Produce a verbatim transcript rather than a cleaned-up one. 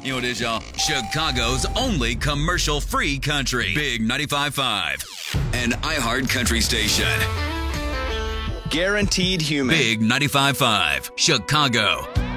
You know what it is, y'all? Chicago's only commercial-free country. Big ninety-five point five. An iHeart country station. Guaranteed human. Big ninety-five point five. Chicago.